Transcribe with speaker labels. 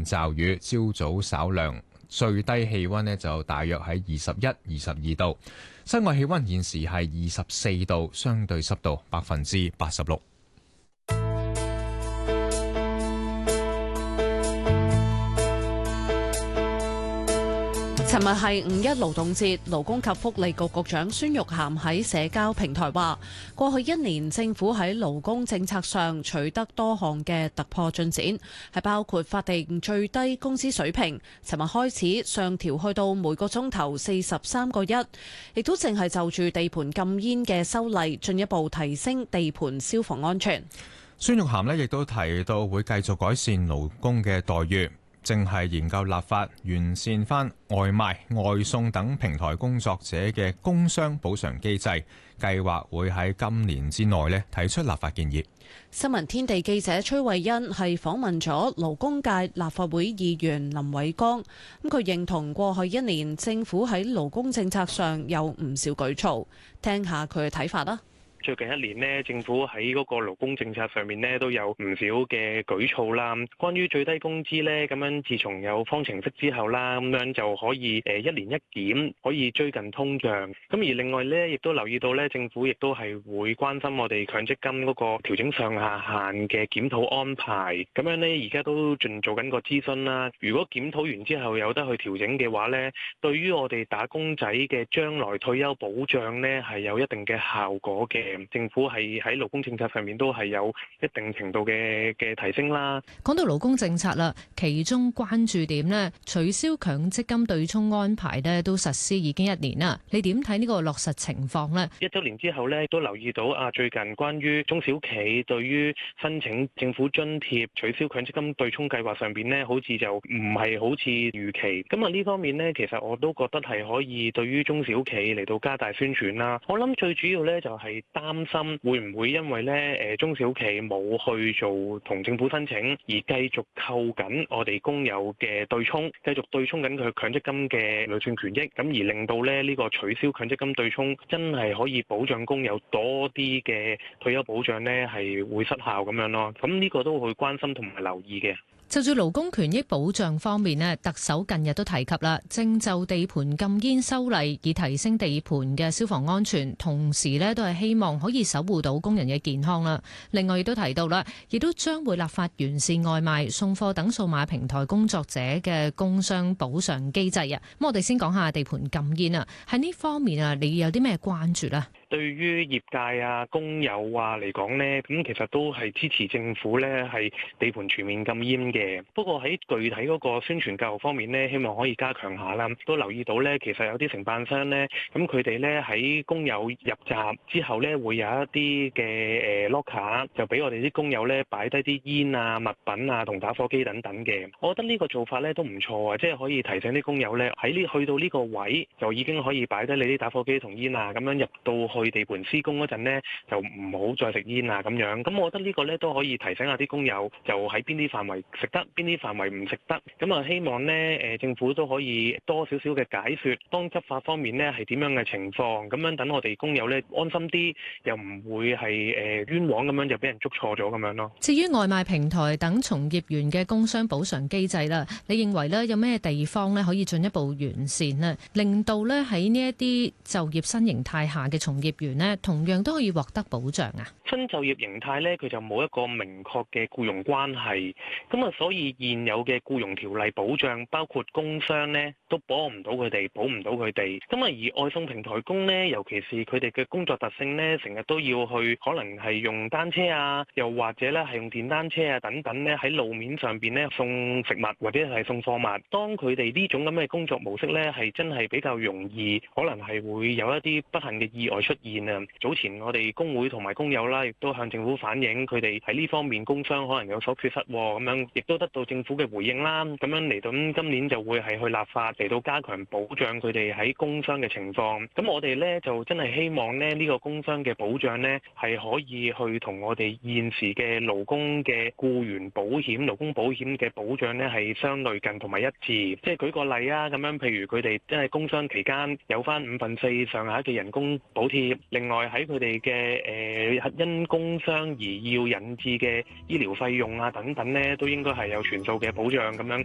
Speaker 1: 驟雨，朝早稍涼，最低氣溫呢就大約喺21、22度。室外氣溫現時係24度，相對濕度86%。
Speaker 2: 尋日係五一勞動節，勞工及福利局局長孫玉菡喺社交平台話：過去一年政府喺勞工政策上取得多項嘅突破進展，係包括法定最低工資水平，尋日開始上調去到每個鐘頭43個1，亦都淨係就住地盤禁煙嘅修例進一步提升地盤消防安全。
Speaker 1: 孫玉菡呢亦都提到會繼續改善勞工嘅待遇。正係研究立法完善翻外賣、外送等平台工作者嘅工傷補償機制，計劃會喺今年之內呢提出立法建議。
Speaker 2: 新聞天地記者崔慧欣係訪問咗勞工界立法會議員林偉江，咁佢認同過去一年政府喺勞工政策上有唔少舉措，聽下佢嘅睇法啦。
Speaker 3: 最近一年呢，政府喺嗰個勞工政策上面呢都有唔少嘅舉措啦。關於最低工資呢，咁樣自從有方程式之後啦，咁樣就可以一年一檢，可以追近通脹。咁而另外呢，亦都留意到呢，政府亦都係會關心我哋強積金嗰個調整上下限嘅檢討安排。咁樣呢，而家都盡做緊個諮詢啦。如果檢討完之後有得去調整嘅話呢，對於我哋打工仔嘅將來退休保障呢，係有一定嘅效果嘅。政府係喺勞工政策上面都係有一定程度嘅提升啦。
Speaker 4: 講到勞工政策啦，其中關注點呢，取消強積金對沖安排呢都實施已經1年啦。你點睇呢個落實情況呢
Speaker 3: ？1週年之後呢，都留意到最近關於中小企對於申請政府津貼取消強積金對沖計劃上邊呢，好似就唔係好似預期。咁呢方面呢，其實我都覺得係可以對於中小企嚟到加大宣傳啦。我諗最主要呢，就係擔心會唔會因為咧中小企冇去做同政府申請，而繼續扣緊我哋工友嘅對沖，繼續對沖緊佢強積金嘅累算權益，咁而令到咧呢個取消強積金對沖真係可以保障工友多啲嘅退休保障咧，係會失效咁樣咯。咁呢個都會關心同埋留意嘅。
Speaker 4: 就住勞工權益保障方面呢，特首近日都提及啦，正就地盤禁煙修例，以提升地盤嘅消防安全，同時呢都係希望可以守護到工人嘅健康啦。另外亦都提到啦，亦都將會立法完善外賣、送貨等數碼平台工作者嘅工傷補償機制啊。咁我哋先講下地盤禁煙啊，喺呢方面啊，你有啲咩關注呢？
Speaker 3: 對於業界工友嚟講呢，咁其實都係支持政府呢係地盤全面禁煙嘅。不過喺具體嗰個宣傳教育方面呢，希望可以加強下啦。都留意到呢，其實有啲承辦商呢，咁佢哋呢喺工友入閘之後呢，會有一啲嘅locker，就俾我哋啲工友呢擺低啲煙物品同打火機等等嘅。我覺得呢個做法呢都唔錯啊，即係可以提醒啲工友呢，去到呢個位就已經可以擺低你啲打火機同煙咁樣入到去地盤施工嗰陣呢，就唔好再食煙咁樣。咁我覺得呢個呢都可以提醒下啲工友，就喺邊啲範圍食得，邊啲範圍唔食得。咁希望呢政府都可以多少少嘅解説，當執法方面呢係點樣嘅情況，咁樣等我哋工友呢安心啲，又唔會係冤枉咁樣就俾人捉錯咗咁樣咯。
Speaker 4: 至於外賣平台等從業員嘅工傷補償機制啦，你認為呢有咩地方呢可以進一步完善呢，令到呢喺呢一啲就業新形態下嘅從業員呢同樣都可以獲得保障啊？
Speaker 3: 新就業形態呢，佢就冇一個明確嘅僱傭關係，咁所以現有嘅僱傭條例保障，包括工傷呢，都保唔到佢哋，保唔到佢哋。咁而外送平台工呢，尤其是佢哋嘅工作特性呢，成日都要去，可能係用單車又或者咧係用電單車等等呢，喺路面上邊呢送食物或者係送貨物。當佢哋呢種咁嘅工作模式呢，係真係比較容易，可能係會有一啲不幸嘅意外出現啊！早前我哋工會同埋工友啦，亦都向政府反映，佢哋喺呢方面工傷可能有所缺失，咁樣亦都得到政府嘅回應啦。咁樣嚟到今年就會係去立法嚟到加強保障佢哋喺工傷嘅情況。咁我哋呢，就真係希望呢個工傷嘅保障呢，係可以去同我哋現時嘅勞工嘅僱員保險、勞工保險嘅保障呢，係相類近同埋一致。即係舉個例咁樣，譬如佢哋真係工傷期間有翻4/5上下嘅人工補貼，另外喺佢哋嘅因工傷而要引致嘅醫療費用等等呢，都應該係有全數嘅保障咁樣。